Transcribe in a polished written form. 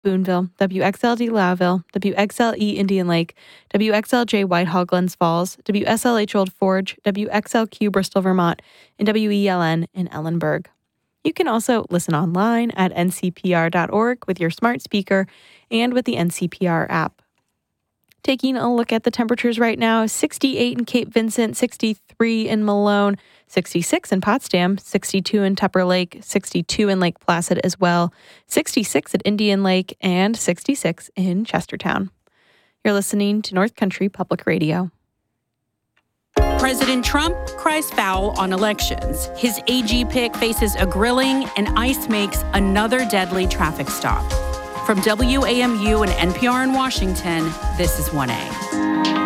Boonville, WXLD Lowville, WXLE Indian Lake, WXLJ Whitehall Glens Falls, WSLH Old Forge, WXLQ Bristol, Vermont, and WELN in Ellenburg. You can also listen online at ncpr.org with your smart speaker and with the NCPR app. Taking a look at the temperatures right now, 68 in Cape Vincent, 63 in Malone, 66 in Potsdam, 62 in Tupper Lake, 62 in Lake Placid as well, 66 at Indian Lake, and 66 in Chestertown. You're listening to North Country Public Radio. President Trump cries foul on elections. His AG pick faces a grilling, and ICE makes another deadly traffic stop. From WAMU and NPR in Washington, this is 1A.